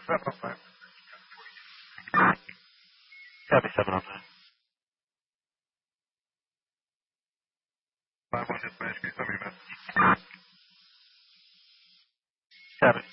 705. Copy 709. 51 dispatch, can you send me a message? Copy.